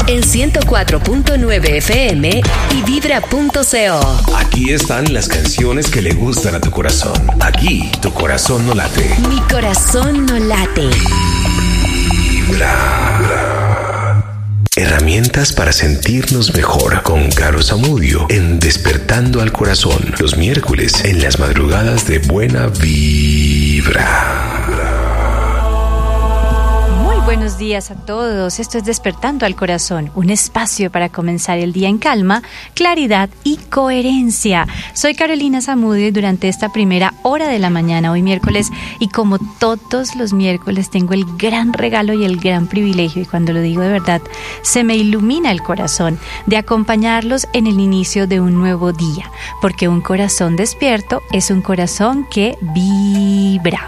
en 104.9 FM y vibra.co. Aquí están las canciones que le gustan a tu corazón. Aquí tu corazón no late. Mi corazón no late. Vibra. Herramientas para sentirnos mejor con Caro Zamudio en Despertando al Corazón. Los miércoles en las madrugadas de Buena Vibra. Buenos días a todos, esto es Despertando al Corazón, un espacio para comenzar el día en calma, claridad y coherencia. Soy Carolina Zamudio y durante esta primera hora de la mañana, hoy miércoles, y como todos los miércoles tengo el gran regalo y el gran privilegio, y cuando lo digo de verdad, se me ilumina el corazón, de acompañarlos en el inicio de un nuevo día, porque un corazón despierto es un corazón que vibra.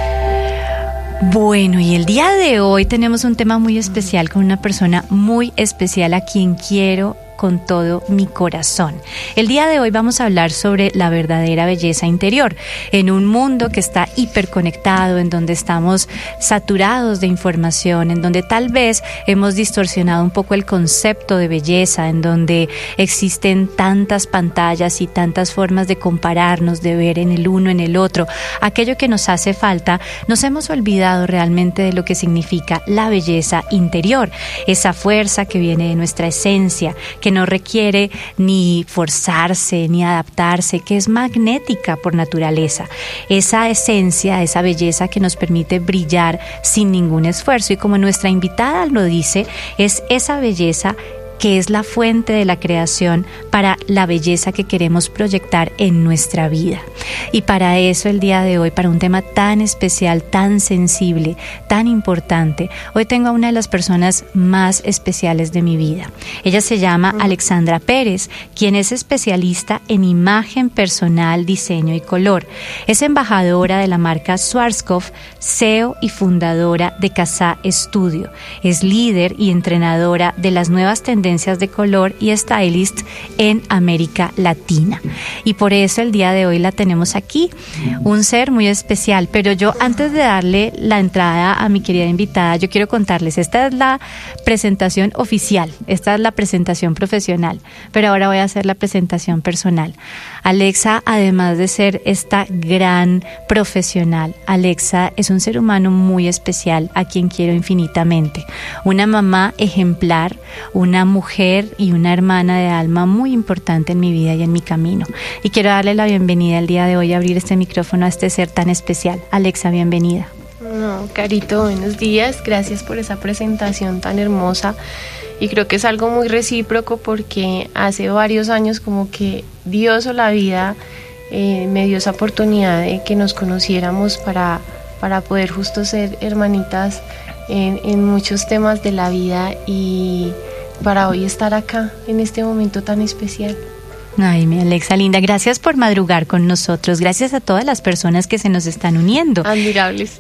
Bueno, y el día de hoy tenemos un tema muy especial con una persona muy especial a quien quiero con todo mi corazón. El día de hoy vamos a hablar sobre la verdadera belleza interior. En un mundo que está hiperconectado, en donde estamos saturados de información, en donde tal vez hemos distorsionado un poco el concepto de belleza, en donde existen tantas pantallas y tantas formas de compararnos, de ver en el uno, en el otro, aquello que nos hace falta, nos hemos olvidado realmente de lo que significa la belleza interior, esa fuerza que viene de nuestra esencia, que no requiere ni forzarse ni adaptarse, que es magnética por naturaleza. Esa esencia, esa belleza que nos permite brillar sin ningún esfuerzo, y como nuestra invitada lo dice, es esa belleza que es la fuente de la creación para la belleza que queremos proyectar en nuestra vida. Y para eso el día de hoy, para un tema tan especial, tan sensible, tan importante, hoy tengo a una de las personas más especiales de mi vida. Ella se llama Alexandra Pérez, quien es especialista en imagen personal, diseño y color. Es embajadora de la marca Schwarzkopf, CEO y fundadora de Casa Studio. Es líder y entrenadora de las nuevas tendencias de color y stylist en América Latina. Y por eso el día de hoy la tenemos aquí, un ser muy especial. Pero yo, antes de darle la entrada a mi querida invitada, yo quiero contarles, esta es la presentación oficial, esta es la presentación profesional, pero ahora voy a hacer la presentación personal. Alexa, además de ser esta gran profesional, Alexa es un ser humano muy especial a quien quiero infinitamente. Una mamá ejemplar, una mujer y una hermana de alma muy importante en mi vida y en mi camino. Y quiero darle la bienvenida el día de hoy, a abrir este micrófono a este ser tan especial. Alexa, bienvenida. No, Carito, buenos días. Gracias por esa presentación tan hermosa. Y creo que es algo muy recíproco, porque hace varios años como que Dios o la vida me dio esa oportunidad de que nos conociéramos para poder justo ser hermanitas en muchos temas de la vida, y para hoy estar acá en este momento tan especial. Ay, mi Alexa linda, gracias por madrugar con nosotros, gracias a todas las personas que se nos están uniendo. Admirables.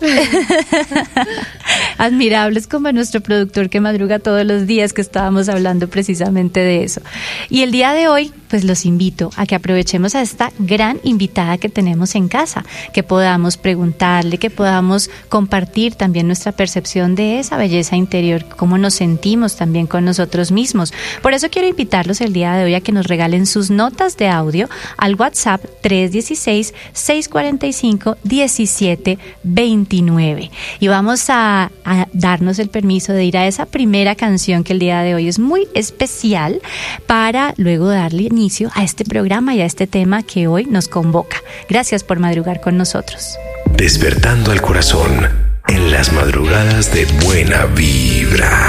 Admirables, como nuestro productor que madruga todos los días, que estábamos hablando precisamente de eso. Y el día de hoy, pues los invito a que aprovechemos a esta gran invitada que tenemos en casa, que podamos preguntarle, que podamos compartir también nuestra percepción de esa belleza interior, cómo nos sentimos también con nosotros mismos. Por eso quiero invitarlos el día de hoy a que nos regalen sus notas de audio al WhatsApp 316-645-1729. Y vamos a darnos el permiso de ir a esa primera canción que el día de hoy es muy especial, para luego darle inicio a este programa y a este tema que hoy nos convoca. Gracias por madrugar con nosotros. Despertando al Corazón en las madrugadas de Buena Vibra.